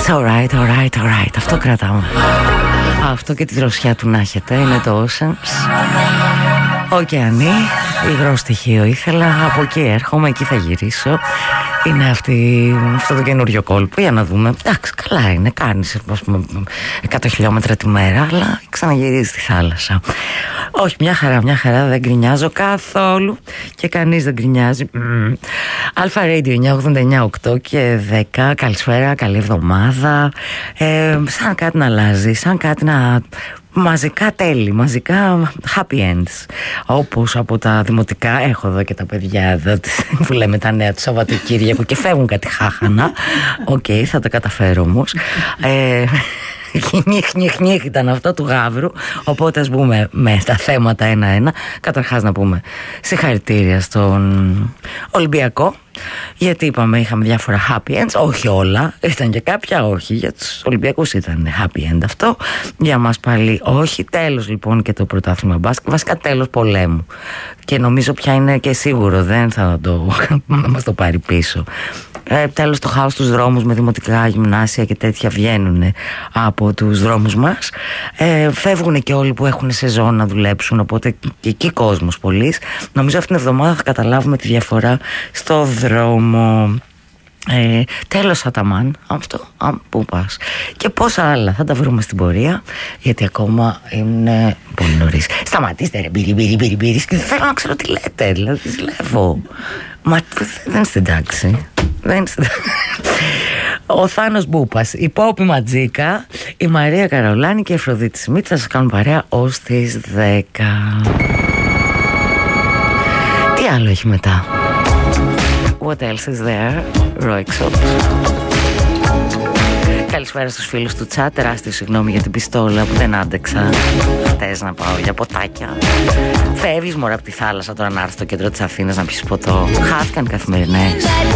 It's alright, alright, alright. Αυτό κρατάμε. Αυτό και τη δροσιά του να έχετε. Είναι το Oceans. Ωκεανή, υγρό στοιχείο ήθελα. Από εκεί έρχομαι, εκεί θα γυρίσω. Είναι αυτό το καινούριο κόλπο. Για να δούμε. Εντάξει, καλά είναι. Κάνεις 100 χιλιόμετρα τη μέρα, αλλά ξαναγυρίζεις στη θάλασσα. Όχι, μια χαρά, δεν γκρινιάζω καθόλου. Και κανείς δεν γκρινιάζει. Αλφα Radio 989 8 και 10. Καλησπέρα, καλή εβδομάδα. Σαν κάτι να αλλάζει, σαν κάτι να... Μαζικά τέλη, μαζικά happy ends. Όπως από τα δημοτικά, έχω εδώ και τα παιδιά εδώ που λέμε τα νέα του Σαββατοκύριακου και φεύγουν κάτι χάχανα. Οκ, θα τα καταφέρω όμως. Νιχ ήταν αυτό του Γαύρου. Οπότε ας πούμε με τα θέματα ένα-ένα. Καταρχάς να πούμε συγχαρητήρια στον Ολυμπιακό, γιατί είπαμε είχαμε διάφορα happy ends. Όχι όλα, ήταν και κάποια όχι. Για τους Ολυμπιακούς ήταν happy end αυτό. Για μας πάλι όχι. Τέλος λοιπόν και το πρωτάθλημα μπάσκετ. Βασικά τέλος πολέμου. Και νομίζω πια είναι και σίγουρο, δεν θα μας το πάρει πίσω. Τέλος το χάος στους δρόμους με δημοτικά γυμνάσια και τέτοια βγαίνουν από τους δρόμους μας. Φεύγουν και όλοι που έχουν σεζόν να δουλέψουν, οπότε και εκεί κόσμος πολύς. Νομίζω αυτήν την εβδομάδα θα καταλάβουμε τη διαφορά στο δρόμο. Τέλος Αταμάν, αυτό, πού πας. Και πόσα άλλα θα τα βρούμε στην πορεία, γιατί ακόμα είναι πολύ νωρίς. Σταματήστε ρε μπύρι και θέλω να ξέρω τι λέτε, δηλαδή ζηλεύω. Μα δεν στην τάξη. Ο Θάνος Μπούπας, η Πόπη Ματζίκα, η Μαρία Καρολάνη και η Αφροδίτη Σμίτ θα σας κάνουν παρέα ως τις 10. Τι άλλο έχει μετά? What else is there? Roixop. Καλησπέρα στους φίλους του chat. Τεράστιο συγγνώμη για την πιστόλα που δεν άντεξα χτες να πάω για ποτάκια. Φεύγεις μωρά από τη θάλασσα τώρα να έρθει στο κέντρο της Αθήνας να πιεις ποτό. Χάθηκαν καθημερινές.